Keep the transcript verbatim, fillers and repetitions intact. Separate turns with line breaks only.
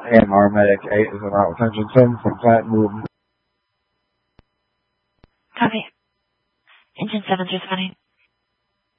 A M R Medic eight is en route with Engine seven from Clattenwood.
Copy. Engine seven's responding.